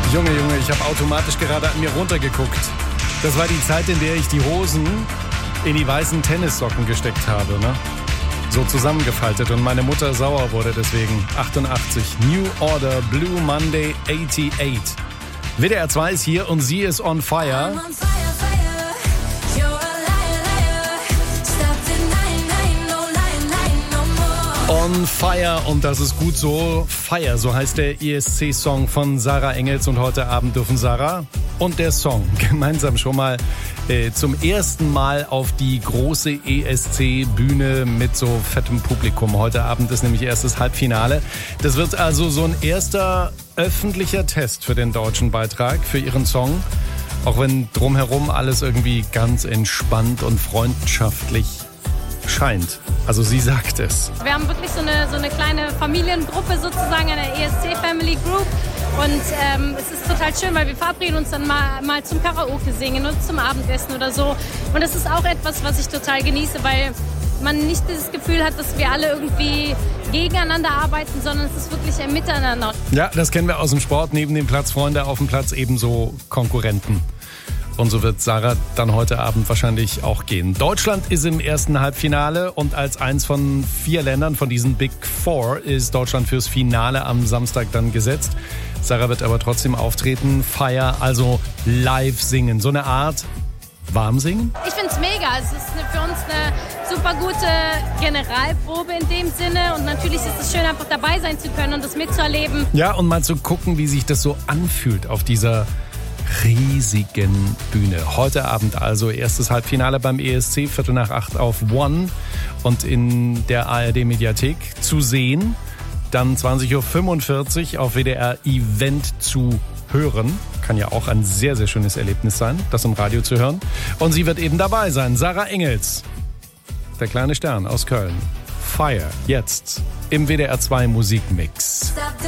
Junge, ich habe automatisch gerade an mir runtergeguckt. Das war die Zeit, in der ich die Hosen in die weißen Tennissocken gesteckt habe, ne? So zusammengefaltet und meine Mutter sauer wurde deswegen. 88, New Order, Blue Monday 88. WDR 2 ist hier und sie ist on fire. On Fire und das ist gut so. Fire, so heißt der ESC-Song von Sarah Engels und heute Abend dürfen Sarah und der Song gemeinsam schon mal zum ersten Mal auf die große ESC-Bühne mit so fettem Publikum. Heute Abend ist nämlich erstes Halbfinale. Das wird also so ein erster öffentlicher Test für den deutschen Beitrag, für ihren Song. Auch wenn drumherum alles irgendwie ganz entspannt und freundschaftlich scheint. Also sie sagt es. Wir haben wirklich so eine kleine Familiengruppe sozusagen, eine ESC Family Group. Und es ist total schön, weil wir verabreden uns dann mal zum Karaoke singen und zum Abendessen oder so. Und das ist auch etwas, was ich total genieße, weil man nicht das Gefühl hat, dass wir alle irgendwie gegeneinander arbeiten, sondern es ist wirklich ein Miteinander. Ja, das kennen wir aus dem Sport. Neben dem Platz Freunde, auf dem Platz ebenso Konkurrenten. Und so wird Sarah dann heute Abend wahrscheinlich auch gehen. Deutschland ist im ersten Halbfinale und als eins von 4 Ländern von diesen Big Four ist Deutschland fürs Finale am Samstag dann gesetzt. Sarah wird aber trotzdem auftreten, Fire, also live singen. So eine Art Warmsingen? Ich finde es mega. Es ist für uns eine super gute Generalprobe in dem Sinne. Und natürlich ist es schön, einfach dabei sein zu können und das mitzuerleben. Ja, und mal zu gucken, wie sich das so anfühlt auf dieser riesigen Bühne. Heute Abend also erstes Halbfinale beim ESC, 7:45 auf One und in der ARD-Mediathek zu sehen. Dann 20:45 Uhr auf WDR Event zu hören. Kann ja auch ein sehr, sehr schönes Erlebnis sein, das im Radio zu hören. Und sie wird eben dabei sein. Sarah Engels, der kleine Stern aus Köln. Fire, jetzt im WDR 2 Musikmix.